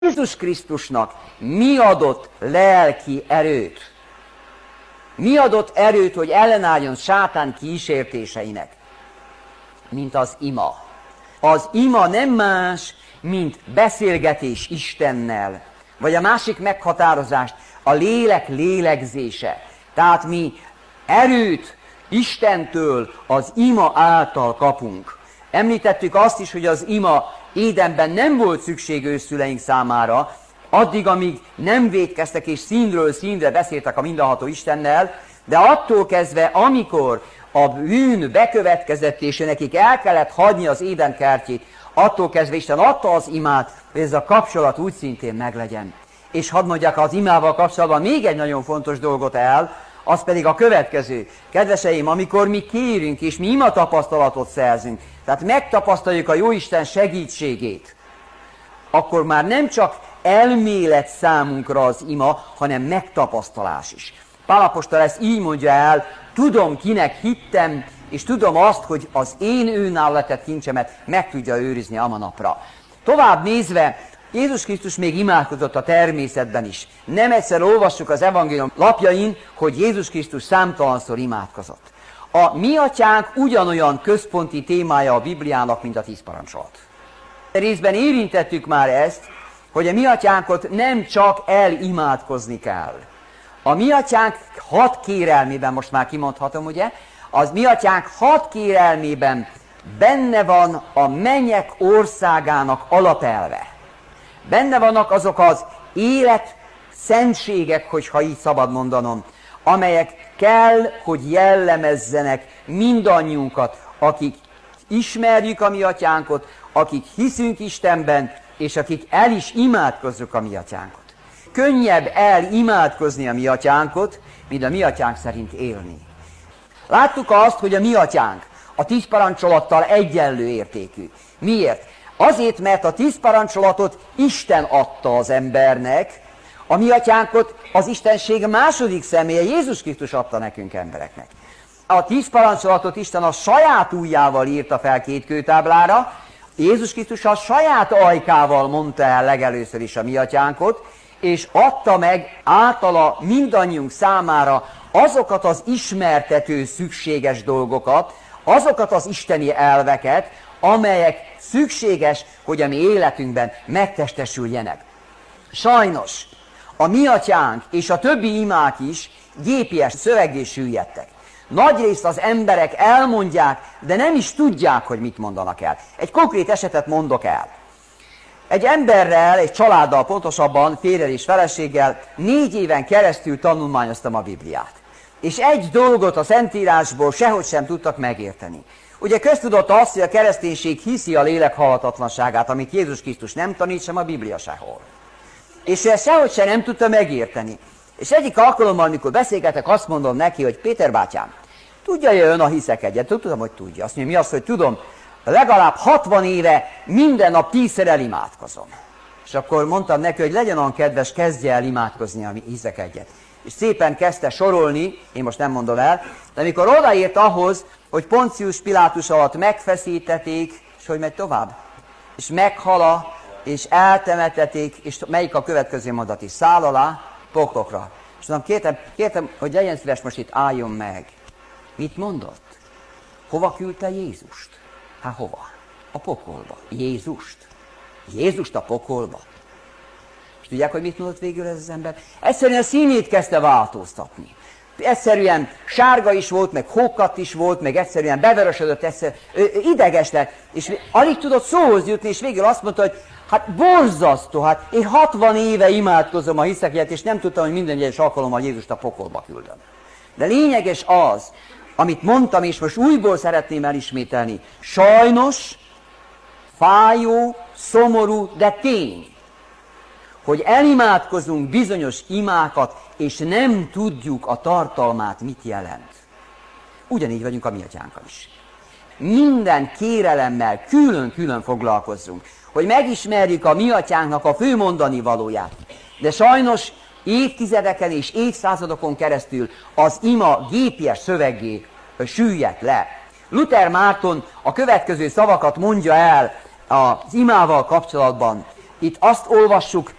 Jézus Krisztusnak mi adott lelki erőt? Mi adott erőt, hogy ellenálljon sátán kísértéseinek? Mint az ima. Az ima nem más, mint beszélgetés Istennel, vagy a másik meghatározást, a lélek lélegzése. Tehát mi erőt Istentől az ima által kapunk. Említettük azt is, hogy az ima Édenben nem volt szükség őszüleink számára, addig, amíg nem vétkeztek és színről színre beszéltek a mindenható Istennel, de attól kezdve, amikor a bűn bekövetkezett, és nekik el kellett hagyni az Éden kertjét, attól kezdve Isten adta az imát, hogy ez a kapcsolat úgy szintén meglegyen. És hadd mondják az imával kapcsolatban még egy nagyon fontos dolgot el, az pedig a következő. Kedveseim, amikor mi kérünk, és mi ima tapasztalatot szerzünk, tehát megtapasztaljuk a Jóisten segítségét, akkor már nem csak elmélet számunkra az ima, hanem megtapasztalás is. Pál apostol ezt így mondja el, tudom, kinek hittem, és tudom azt, hogy az én őnála letett kincsemet meg tudja őrizni a napra. Tovább nézve, Jézus Krisztus még imádkozott a természetben is. Nem egyszer olvassuk az evangélium lapjain, hogy Jézus Krisztus számtalanszor imádkozott. A mi atyánk ugyanolyan központi témája a Bibliának, mint a 10 parancsolat. Részben érintettük már ezt, hogy a mi atyánkot nem csak elimádkozni kell. A mi atyánk 6 kérelmében, most már kimondhatom, ugye, az mi atyánk 6 kérelmében benne van a mennyek országának alapelve. Benne vannak azok az élet szentségek, hogyha így szabad mondanom, amelyek kell, hogy jellemezzenek mindannyiunkat, akik ismerjük a mi atyánkot, akik hiszünk Istenben, és akik el is imádkozzuk a mi atyánkot. Könnyebb elimádkozni a mi atyánkot, mint a mi atyánk szerint élni. Láttuk azt, hogy a mi atyánk a 10 parancsolattal egyenlő értékű. Miért? Azért, mert a 10 parancsolatot Isten adta az embernek, a mi atyánkot az Istenség második személye, Jézus Krisztus adta nekünk embereknek. A 10 parancsolatot Isten a saját ujjával írta fel 2 kőtáblára, Jézus Krisztus a saját ajkával mondta el legelőször is a mi atyánkot, és adta meg általa mindannyiunk számára azokat az ismertető szükséges dolgokat, azokat az isteni elveket, amelyek szükséges, hogy a mi életünkben megtestesüljenek. Sajnos a mi atyánk és a többi imák is gépies szöveggé süllyedtek. Nagyrészt az emberek elmondják, de nem is tudják, hogy mit mondanak el. Egy konkrét esetet mondok el. Egy emberrel, egy családdal pontosabban, férjel és feleséggel 4 éven keresztül tanulmányoztam a Bibliát. És egy dolgot a Szentírásból sehogy sem tudtak megérteni. Ugye köztudott az, hogy a kereszténység hiszi a lélek halhatatlanságát, amit Jézus Krisztus nem tanít, sem a Biblia sehol. És ő ezt sehogy sem nem tudta megérteni. És egyik alkalommal, amikor beszélgetek, azt mondom neki, hogy Péter bátyám, tudja-e ön a hiszek egyet? Tudom, hogy tudja. Azt mondja, mi az, hogy tudom? Legalább 60 éve minden nap 10-szer elimádkozom. És akkor mondtam neki, hogy legyen olyan kedves, kezdje el imádkozni, ami hiszek egyet. És szépen kezdte sorolni, én most nem mondom el, de amikor odaért ahhoz, hogy Poncius Pilátus alatt megfeszítették, és hogy megy tovább, és meghala, és eltemetették, és melyik a következő mondat is, száll alá, poklokra. És mondom, kértem, hogy legyen szíves, most itt álljon meg. Mit mondott? Hova küldte Jézust? Hát hova? A pokolba. Jézust? Jézust a pokolba? És tudják, hogy mit mondott végül ez az ember? Egyszerűen a színét kezdte változtatni. Egyszerűen sárga is volt, meg hókat is volt, meg egyszerűen bevörösödött, ideges lett, és alig tudott szóhoz jutni, és végül azt mondta, hogy hát borzasztó, hát én 60 éve imádkozom a hiszek egyet, és nem tudtam, hogy minden egyes alkalommal Jézust a pokolba küldöm. De lényeges az, amit mondtam, és most újból szeretném elismételni, sajnos, fájó, szomorú, de tény, hogy elimádkozunk bizonyos imákat, és nem tudjuk a tartalmát, mit jelent. Ugyanígy vagyunk a mi atyánkkal is. Minden kérelemmel külön-külön foglalkozzunk, hogy megismerjük a mi atyánknak a fő mondani valóját. De sajnos évtizedeken és évszázadokon keresztül az ima gépies szöveggé süllyedt le. Luther Márton a következő szavakat mondja el az imával kapcsolatban. Itt azt olvassuk,